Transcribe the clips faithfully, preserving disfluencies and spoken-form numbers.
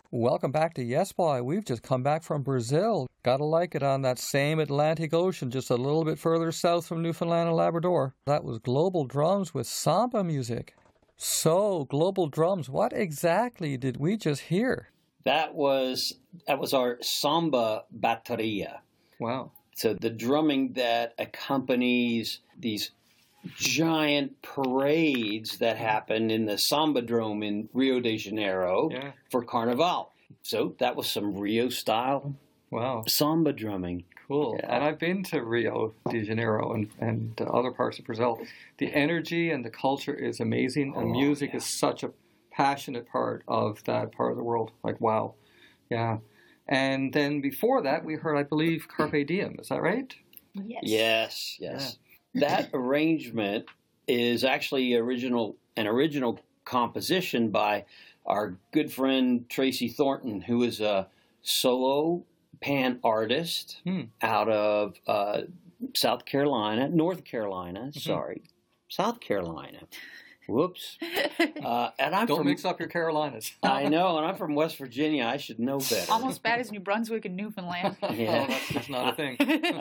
Welcome back to Yes Boy. We've just come back from Brazil. Gotta like it, on that same Atlantic Ocean, just a little bit further south from Newfoundland and Labrador. That was Global Drums with samba music. So, Global Drums, what exactly did we just hear? That was that was our samba bateria. Wow. So the drumming that accompanies these giant parades that happen in the Sambadrome in Rio de Janeiro yeah. for Carnival. So that was some Rio-style wow. samba drumming. Cool. Yeah. And I've been to Rio de Janeiro and, and uh, other parts of Brazil. The energy and the culture is amazing, and oh, music yeah. is such a passionate part of that part of the world. Like, wow. Yeah. And then before that, we heard, I believe, Carpe Diem. Is that right? Yes. Yes, yes. Yeah. That arrangement is actually original an original composition by our good friend Tracy Thornton, who is a solo pan artist hmm. out of uh, South Carolina, North Carolina, mm-hmm. sorry, South Carolina. Whoops. Uh, and I'm Don't from, mix up your Carolinas. I know, and I'm from West Virginia. I should know better. Almost bad as New Brunswick and Newfoundland. Yeah. Oh, that's just not a thing.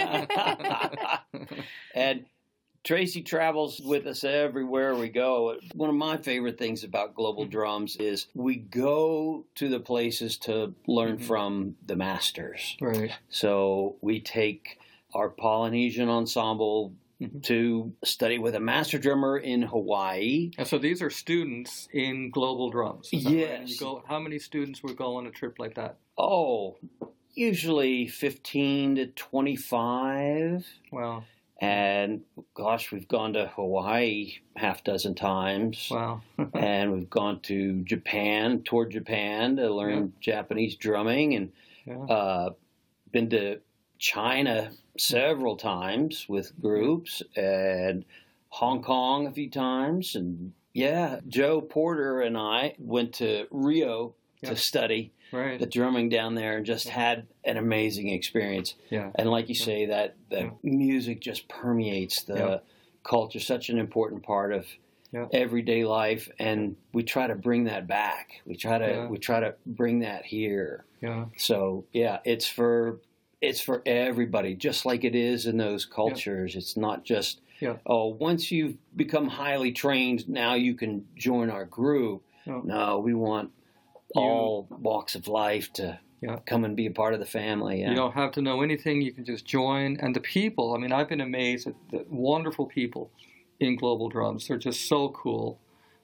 And Tracy travels with us everywhere we go. One of my favorite things about Global Drums is we go to the places to learn mm-hmm. from the masters. Right. So we take our Polynesian ensemble mm-hmm. to study with a master drummer in Hawaii. And so these are students in Global Drums. Is that yes. right? You go, how many students would go on a trip like that? Oh, usually fifteen to twenty-five. Wow. And gosh, we've gone to Hawaii half dozen times. Wow. And we've gone to Japan, toured Japan to learn yeah. Japanese drumming, and yeah. uh, been to China several times with groups, and Hong Kong a few times. And yeah, Joe Porter and I went to Rio yeah. to study right. the drumming down there, and just had an amazing experience. Yeah. And like you yeah. say, that the yeah. music just permeates the yeah. culture, such an important part of yeah. everyday life, and we try to bring that back. We try to yeah. we try to bring that here. Yeah. So yeah, it's for it's for everybody, just like it is in those cultures. Yeah. It's not just yeah. oh, once you've become highly trained, now you can join our group. Oh. No, we want you, all walks of life to yeah. come and be a part of the family. Yeah. You don't have to know anything. You can just join. And the people, I mean, I've been amazed at the wonderful people in Global Drums. They're just so cool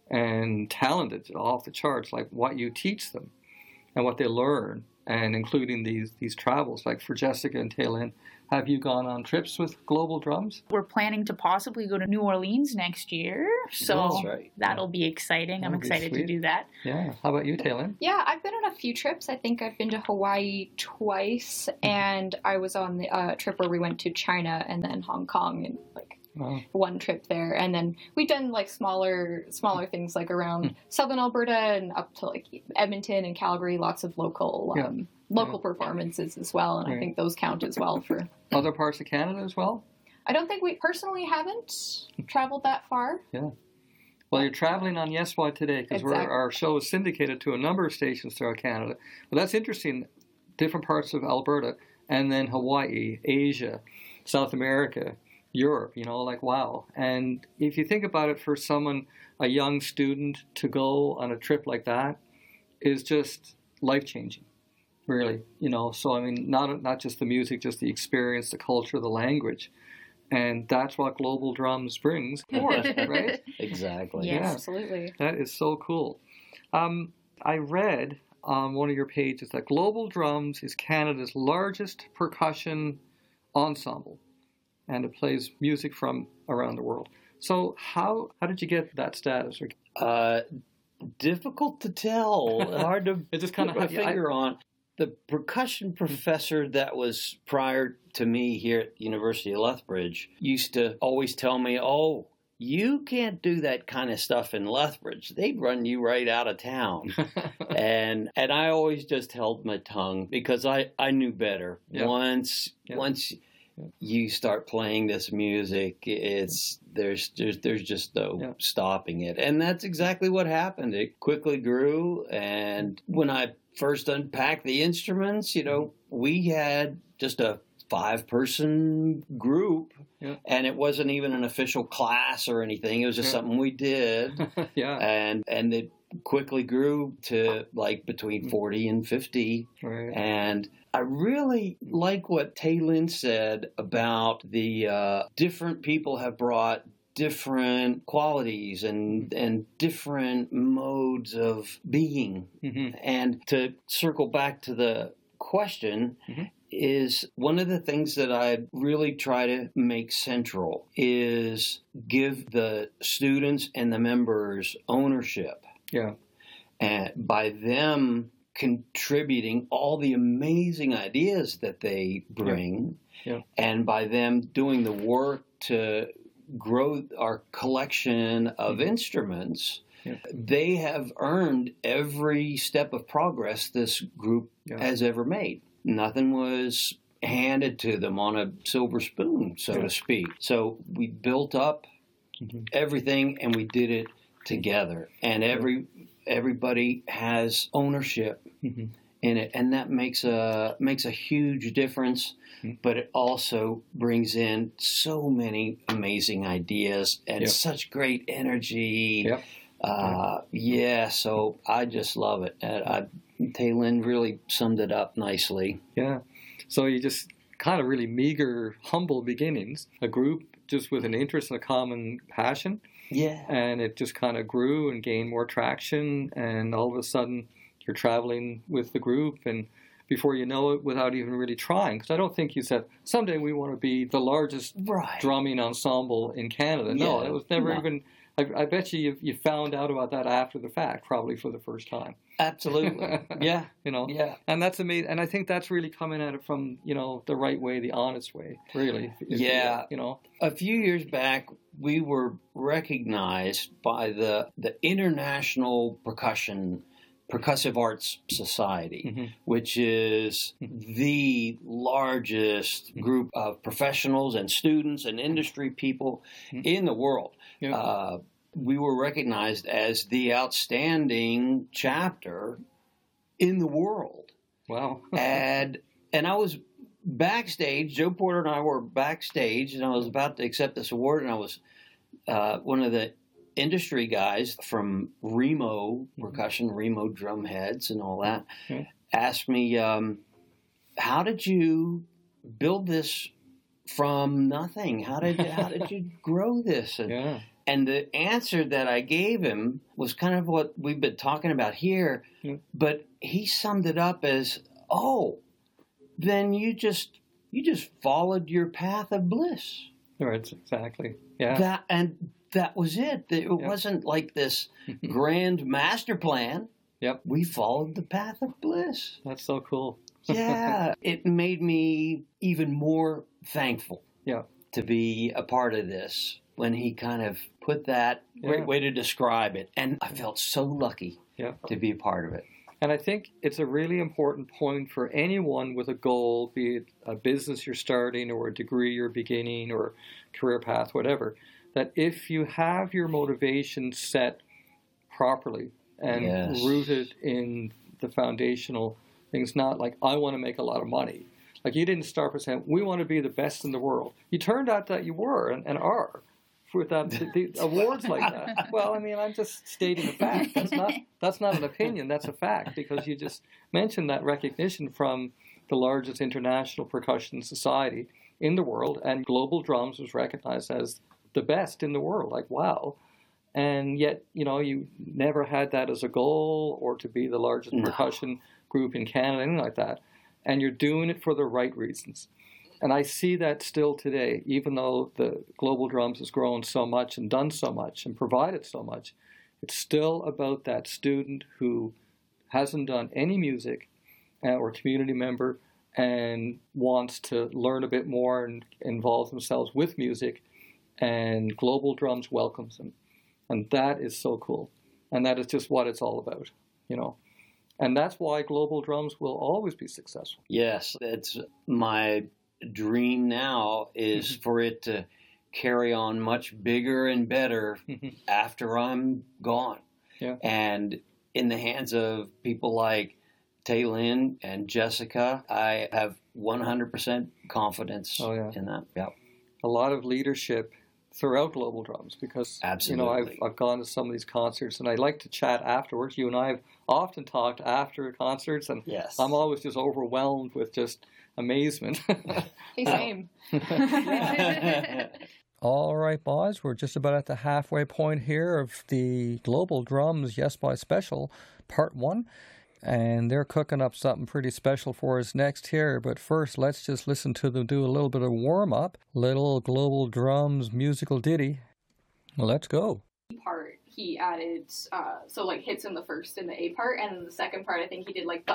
and talented, off the charts, like what you teach them and what they learn, and including these these travels. Like for Jessica and Taylin, have you gone on trips with Global Drums? We're planning to possibly go to New Orleans next year, so That's right. that'll be exciting. That'll I'm excited to do that. Yeah. How about you, Taylin? Yeah, I've been on a few trips. I think I've been to Hawaii twice, and I was on the uh, trip where we went to China and then Hong Kong, and like wow. one trip there. And then we've done like smaller smaller things like around southern Alberta and up to like Edmonton and Calgary, lots of local yeah. um, local yeah. performances as well, and right. I think those count as well for other parts of Canada as well. I don't think we personally haven't traveled that far. Yeah. Well, you're traveling on Yes Why today, because exactly. our show is syndicated to a number of stations throughout Canada. But that's interesting. Different parts of Alberta, and then Hawaii, Asia, South America, Europe, you know, like, wow. And if you think about it, for someone, a young student, to go on a trip like that is just life-changing, really, you know. So, I mean, not not just the music, just the experience, the culture, the language. And that's what Global Drums brings for us, right? Exactly. Yes, Yeah. absolutely. That is so cool. Um, I read on one of your pages that Global Drums is Canada's largest percussion ensemble, and it plays music from around the world. So how how did you get that status? Uh, difficult to tell. Hard to it just kind of put a finger I, on. The percussion professor that was prior to me here at the University of Lethbridge used to always tell me, oh, you can't do that kind of stuff in Lethbridge. They'd run you right out of town. and and I always just held my tongue, because I, I knew better. Yeah. Once, yeah. once Yeah. you start playing this music, it's there's there's, there's just no Yeah. stopping it. And that's exactly what happened. It quickly grew, and when I first unpacked the instruments, you know, we had just a five-person group, Yeah. and it wasn't even an official class or anything. It was just Yeah. something we did, Yeah. and and it quickly grew to like between forty and fifty. Right. And I really like what Taylin said about the uh, different people have brought different qualities and and different modes of being. Mm-hmm. And to circle back to the question, Mhm. is one of the things that I really try to make central is give the students and the members ownership. Yeah. And by them contributing all the amazing ideas that they bring, Yeah. and by them doing the work to grow our collection of Mhm. instruments, Yeah. they have earned every step of progress this group Yeah. has ever made. Nothing was handed to them on a silver spoon, so Yeah. to speak. So we built up Mhm. everything, and we did it together. And every everybody has ownership Mhm. in it, and that makes a makes a huge difference. Mhm. But it also brings in so many amazing ideas and Yep. such great energy. Yep. Uh, yeah, so I just love it. And I, Taylin really summed it up nicely. Yeah. So you just kind of really meager, humble beginnings, a group just with an interest and a common passion. Yeah. And it just kind of grew and gained more traction. And all of a sudden, you're traveling with the group. And before you know it, without even really trying, because I don't think you said, someday we want to be the largest Right. drumming ensemble in Canada. No, Yeah, it was never no. even. I, I bet you, you you found out about that after the fact, probably for the first time. Absolutely. Yeah. You know, Yeah. and that's amazing. And I think that's really coming at it from, you know, the right way, the honest way, really. if you Yeah. will, You know, A few years back, we were recognized by the the International Percussion Percussive Arts Society, Mhm. which is the largest group of professionals and students and industry people Mhm. in the world. Yeah. Uh, we were recognized as the outstanding chapter in the world. wow. and and I was backstage. Joe Porter and I were backstage, and I was about to accept this award, and I was uh, one of the industry guys from Remo Percussion, Remo drum heads, and all that. Yeah. Asked me, um, "How did you build this from nothing? How did how did you grow this?" And, yeah. and the answer that I gave him was kind of what we've been talking about here, Yeah. but he summed it up as, "Oh, then you just you just followed your path of bliss." Right. Exactly. Yeah. That and that was it. It Yeah. wasn't like this grand master plan. Yep. We followed the path of bliss. That's so cool. Yeah, it made me even more thankful. Yeah. To be a part of this when he kind of put that great Yeah. way to describe it, and I felt so lucky Yeah. to be a part of it. And I think it's a really important point for anyone with a goal, be it a business you're starting or a degree you're beginning or career path, whatever, that if you have your motivation set properly and Yes. rooted in the foundational things, not like, I want to make a lot of money. Like you didn't start by saying, we want to be the best in the world. You turned out that you were and, and are. With that, the, the awards like that. Well, I mean, I'm just stating a fact. That's not that's not an opinion. That's a fact because you just mentioned that recognition from the largest international percussion society in the world, and Global Drums was recognized as the best in the world. Like, wow. And yet, you know, you never had that as a goal or to be the largest No. percussion group in Canada, anything like that. And you're doing it for the right reasons. And I see that still today, even though the Global Drums has grown so much and done so much and provided so much, it's still about that student who hasn't done any music uh, or community member and wants to learn a bit more and involve themselves with music, and Global Drums welcomes them. And that is so cool. And that is just what it's all about, you know. And that's why Global Drums will always be successful. Yes, it's my dream now is Mm-hmm. for it to carry on much bigger and better after I'm gone. Yeah. And in the hands of people like Taylin and Jessica, I have one hundred percent confidence Oh, yeah. in that. Yeah. A lot of leadership throughout Global Drums because, Absolutely. you know, I've, I've gone to some of these concerts and I like to chat afterwards. You and I have often talked after concerts, and Yes. I'm always just overwhelmed with just amazement. Hey, same. All right, boys, we're just about at the halfway point here of the Global Drums Yes Boy Special, Part one. And they're cooking up something pretty special for us next here. But first, let's just listen to them do a little bit of warm-up. Little Global Drums musical ditty. Let's go. Part he added, uh, so like hits in the first in the A part, and then the second part I think he did like